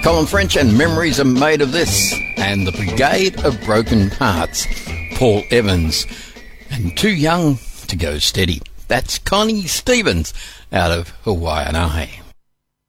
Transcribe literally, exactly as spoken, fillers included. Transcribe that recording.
Colin French and Memories Are Made of This, and The Brigade of Broken Hearts, Paul Evans, and Too Young to Go Steady. That's Connie Stevens out of Hawaii.